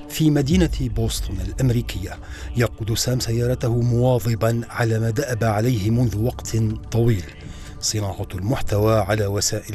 في مدينة بوسطن الأمريكية يقود سام سيارته مواظبا على ما دأب عليه منذ وقت طويل: صناعة المحتوى على وسائل